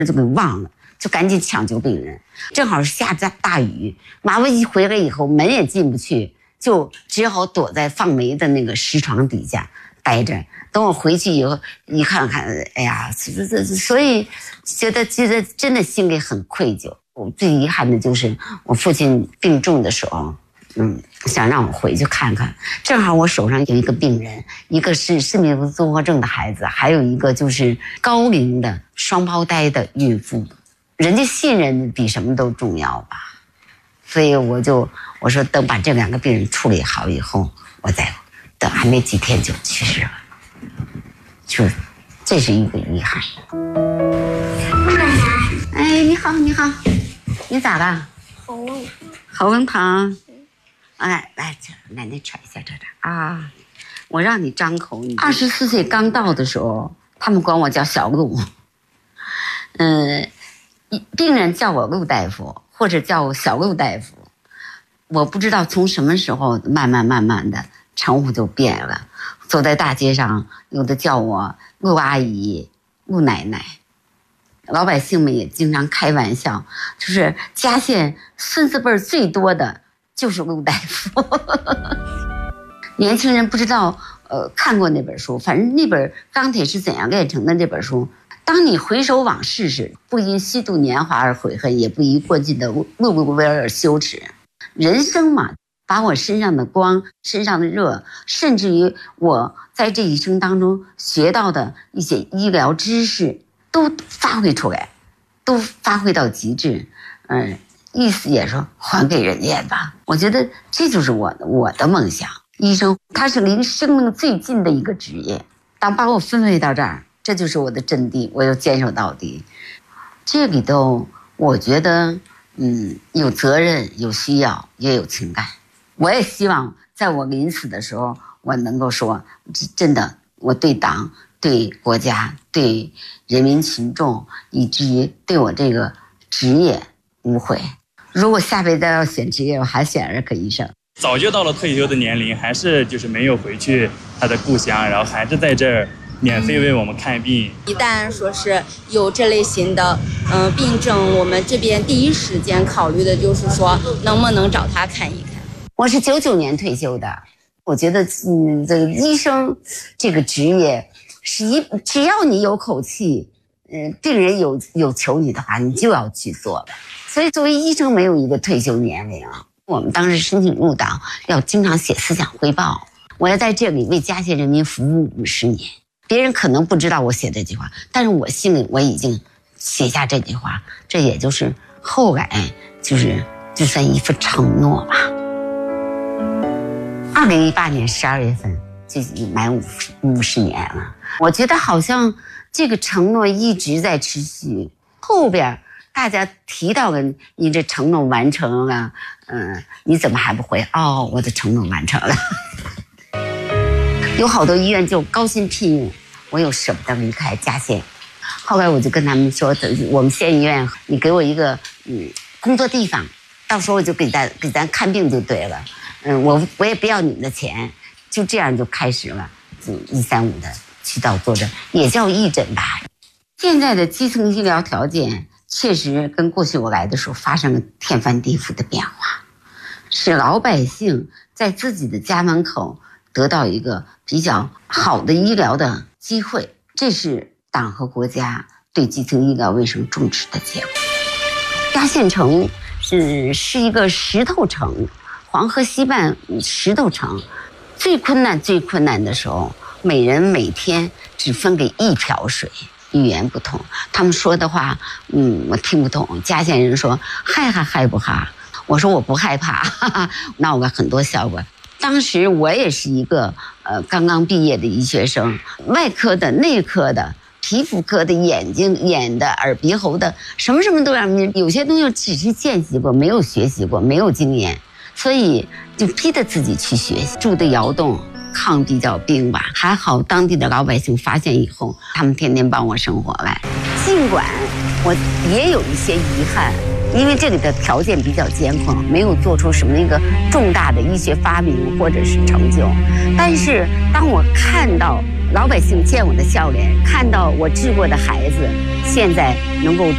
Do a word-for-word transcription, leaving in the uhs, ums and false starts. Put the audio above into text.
就给忘了，就赶紧抢救病人。正好是下大大雨，娃娃一回来以后门也进不去，就只好躲在放煤的那个石床底下待着。等我回去以后一看看，哎呀，这这所以觉得觉得真的心里很愧疚。我最遗憾的就是我父亲病重的时候，嗯，想让我回去看看，正好我手上有一个病人，一个是肾病综合症的孩子，还有一个就是高龄的双胞胎的孕妇，人家信任比什么都重要吧。所以我就我说等把这两个病人处理好以后，我再等，还没几天就去世了，就这是一个遗憾。哎，你好，你好，你咋了？ 喉咙喉咙疼。哎，来，奶奶踹一下这这啊！我让你张口。你二十四岁刚到的时候，他们管我叫小陆。嗯，病人叫我陆大夫，或者叫我小陆大夫。我不知道从什么时候，慢慢慢慢的称呼就变了。走在大街上，有的叫我陆阿姨、陆奶奶。老百姓们也经常开玩笑，就是嘉县孙子辈最多的就是陆大夫。年轻人不知道呃看过那本书，反正那本《钢铁是怎样炼成的》这本书，当你回首往事时，不因虚度年华而悔恨，也不因过尽的碌碌无为而羞耻。人生嘛，把我身上的光、身上的热，甚至于我在这一生当中学到的一些医疗知识都发挥出来，都发挥到极致。嗯，意思也说还给人家吧。我觉得这就是我的我的梦想。医生他是离生命最近的一个职业，当把我分配到这儿，这就是我的阵地，我要坚守到底。这里头我觉得嗯，有责任，有需要，也有情感。我也希望在我临死的时候，我能够说真的，我对党、对国家、对人民群众，以至于对我这个职业无悔。如果下辈子要选职业，我还选儿科医生。 早就到了退休的年龄，还是就是没有回去他的故乡，然后还是在这儿免费为我们看病。 一旦说是有这类型的嗯、呃、病症，我们这边第一时间考虑的就是说能不能找他看一看。 我是九九年退休的，我觉得嗯，这个医生这个职业是一，只要你有口气，嗯、呃，病人有有求你的话，你就要去做的。所以作为医生没有一个退休年龄啊。我们当时申请入党，要经常写思想汇报。我要在这里为嘉县人民服务五十年。别人可能不知道我写这句话，但是我心里我已经写下这句话，这也就是后来就是就算一份承诺吧。二零一八年十二月份就已经满五十五十年了，我觉得好像这个承诺一直在持续。后边大家提到了你这承诺完成了，嗯，你怎么还不回？哦，我的承诺完成了。有好多医院就高薪聘用，我又舍不得离开嘉县。后来我就跟他们说，我们县医院，你给我一个嗯工作地方，到时候我就给咱给咱看病就对了。嗯，我我也不要你们的钱，就这样就开始了，就一三五的去到做诊，也叫义诊吧。现在的基层医疗条件确实跟过去我来的时候发生了天翻地覆的变化，使老百姓在自己的家门口得到一个比较好的医疗的机会，这是党和国家对基层医疗卫生重视的结果。嘉县城是是一个石头城，黄河西岸石头城，最困难最困难的时候，每人每天只分给一瓢水。语言不同，他们说的话，嗯，我听不懂。嘉县人说害害害不哈，我说我不害怕，哈哈，闹了很多笑话。当时我也是一个呃刚刚毕业的医学生，外科的、内科的、皮肤科的、眼睛、眼的、耳鼻喉的，什么什么都让你。有些东西只是见习过，没有学习过，没有经验，所以就逼着自己去学习。住的窑洞。炕比较冰吧，还好当地的老百姓发现以后，他们天天帮我生活来。尽管我也有一些遗憾，因为这里的条件比较艰困，没有做出什么一个重大的医学发明或者是成就，但是当我看到老百姓见我的笑脸，看到我治过的孩子现在能够